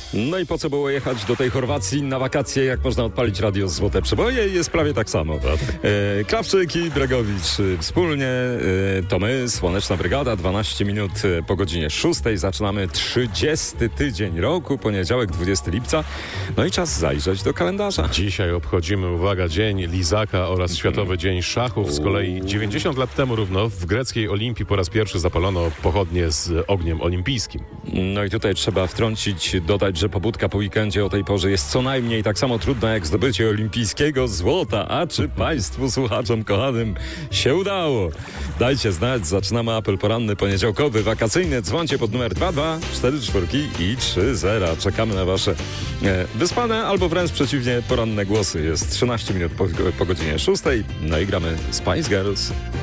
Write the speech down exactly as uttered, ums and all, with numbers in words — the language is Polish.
No i po co było jechać do tej Chorwacji na wakacje, jak można odpalić radio Złote Przeboje? Jest prawie tak samo. E, Krawczyk i Bregowicz e, wspólnie, e, to my, Słoneczna Brygada, dwanaście minut po godzinie szóstej. Zaczynamy trzydziesty tydzień roku, poniedziałek, dwudziestego lipca. No i czas zajrzeć do kalendarza. Dzisiaj obchodzimy, uwaga, Dzień Lizaka oraz Światowy Dzień Szachów. Z kolei dziewięćdziesiąt lat temu równo w greckiej Olimpii po raz pierwszy zapalono pochodnie z ogniem olimpijskim. No i tutaj trzeba wtrącić, dodać, że pobudka po weekendzie o tej porze jest co najmniej tak samo trudna jak zdobycie olimpijskiego złota. A czy państwu, słuchaczom kochanym, się udało? Dajcie znać, zaczynamy apel poranny, poniedziałkowy, wakacyjny. Dzwońcie pod numer dwa dwa cztery cztery i trzy zero. Czekamy na wasze e, wyspane albo wręcz przeciwnie, poranne głosy. Jest trzynaście minut po, po godzinie szóstej. No i gramy Spice Girls.